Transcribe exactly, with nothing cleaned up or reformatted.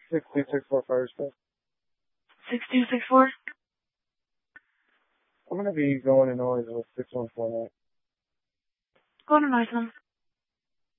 six two six four Fire Space. six two six four? I'm going to be going to noise with six one four nine. Go to noise them.